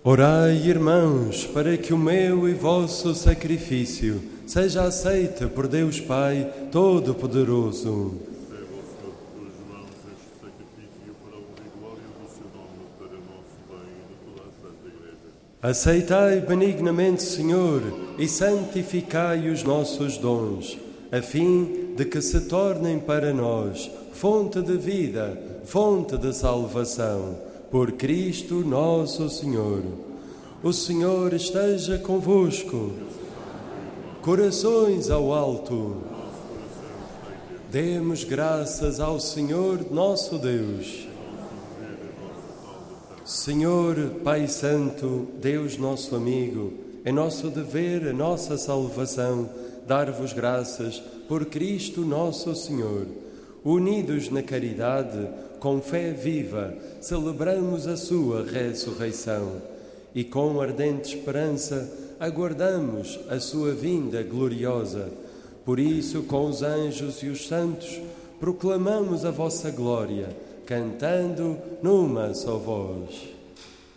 Orai, irmãos, para que o meu e vosso sacrifício seja aceito por Deus Pai Todo-Poderoso. Receba o Senhor de tuas mãos este sacrifício para a honra e glória do seu nome, para nosso bem e de toda a Santa Igreja. Aceitai benignamente, Senhor, e santificai os nossos dons, a fim de que se tornem para nós fonte de vida, fonte de salvação, por Cristo nosso Senhor. O Senhor esteja convosco. Corações ao alto. Demos graças ao Senhor nosso Deus. Senhor, Pai Santo, Deus nosso amigo, é nosso dever, a nossa salvação, dar-vos graças por Cristo nosso Senhor. Unidos na caridade, com fé viva, celebramos a sua ressurreição e com ardente esperança aguardamos a sua vinda gloriosa. Por isso, com os anjos e os santos, proclamamos a vossa glória, cantando numa só voz.